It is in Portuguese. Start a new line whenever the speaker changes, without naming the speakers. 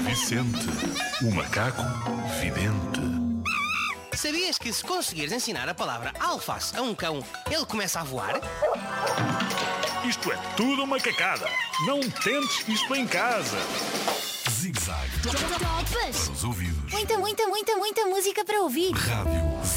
Vicente, o macaco vidente.
Sabias que se conseguires ensinar a palavra alface a um cão, ele começa a voar?
Isto é tudo uma cacada. Não tentes isto em casa. Zig-zag. Para os ouvidos.
Muita música para ouvir.
Rádio